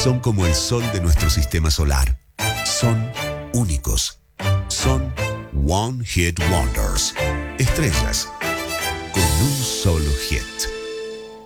Son como el sol de nuestro sistema solar. Son únicos. Son One Hit Wonders. Estrellas con un solo hit.